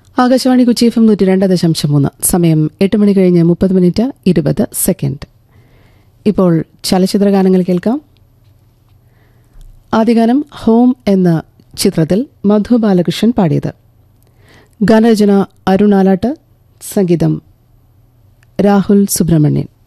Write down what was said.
Akashvani Kochi FM 102.3. സമയം 8 മണി കഴിഞ്ഞ് 30 minute 20 second. ഇപ്പോൾ ചലച്ചിത്രഗാനങ്ങൾ കേൾക്കാം. ആദ്യഗാനം ഹോം എന്ന ചിത്രത്തിൽ മധു ബാലകൃഷ്ണൻ പാടിയത്. ഗാനരചന അരുൺ ആലാട്ട്, സംഗീതം രാഹുൽ സുബ്രഹ്മണ്യൻ.